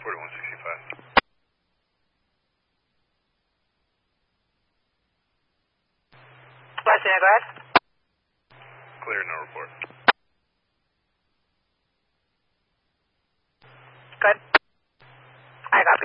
4165. Last unit, go ahead. Clear, no report. Good.